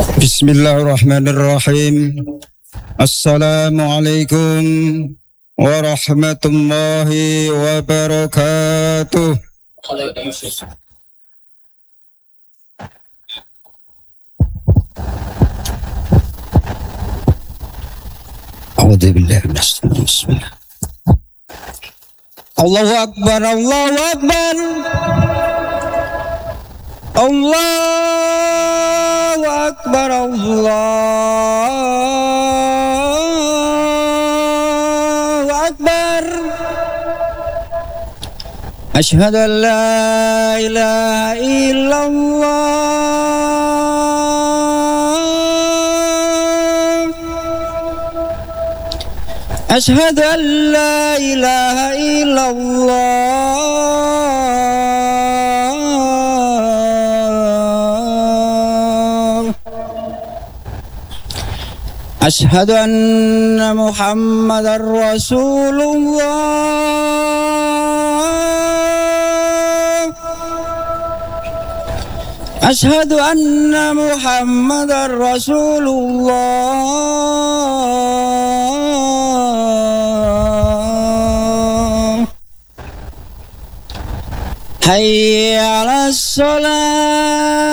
Bismillahirrahmanirrahim. Assalamualaikum warahmatullahi wabarakatuh. A'udzubillahi minasyaitonir rajim. Allahu akbar, Allahu akbar. Allahu akbar, Allahu akbar. Asyhadu an la ilaha illallah. Asyhadu an la ilaha illallah. Asyhadu anna Muhammadar Rasulullah. Asyhadu anna Muhammadar Rasulullah. Hayya 'alas shalah.